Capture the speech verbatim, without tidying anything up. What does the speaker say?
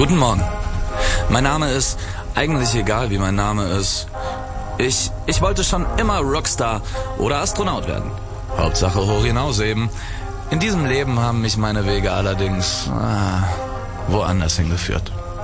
Guten Morgen. Mein Name ist, eigentlich egal wie mein Name ist, ich, ich wollte schon immer Rockstar oder Astronaut werden. Hauptsache hoch hinaus eben. In diesem Leben haben mich meine Wege allerdings ah, woanders hingeführt.